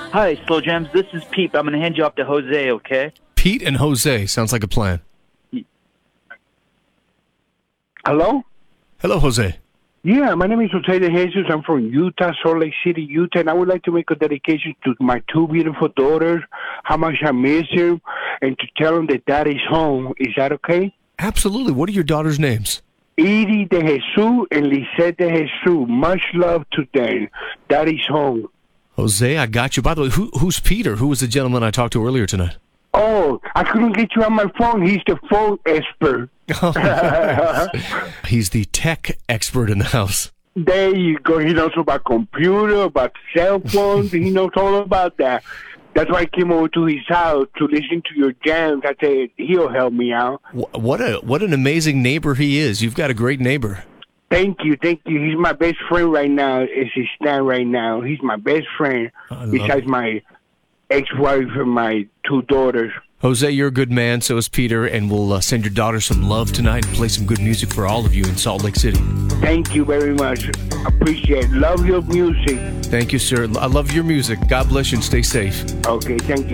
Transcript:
Hi, Slow Jams. This is Pete. I'm going to hand you off to Jose, okay? Pete and Jose. Sounds like a plan. Hello? Hello, Jose. Yeah, my name is Jose de Jesus. I'm from Utah, Salt Lake City, Utah, and I would like to make a dedication to my two beautiful daughters, how much I miss them, and to tell them that Daddy's home. Is that okay? Absolutely. What are your daughters' names? Edie de Jesus and Lisette de Jesus. Much love to them. Daddy's home. Jose, I got you. By the way, who's Peter? Who was the gentleman I talked to earlier tonight? Oh, I couldn't get you on my phone. He's the phone expert. He's the tech expert in the house. There you go. He knows about computer, about cell phones. He knows all about that. That's why I came over to his house to listen to your jams. I said, he'll help me out. What an amazing neighbor he is. You've got a great neighbor. Thank you. He's my best friend right now. As he stands right now, he's my best friend besides my ex-wife and my two daughters. Jose, you're a good man, so is Peter, and we'll send your daughter some love tonight and play some good music for all of you in Salt Lake City. Thank you very much. Appreciate it. Love your music. Thank you, sir. I love your music. God bless you and stay safe. Okay, thank you.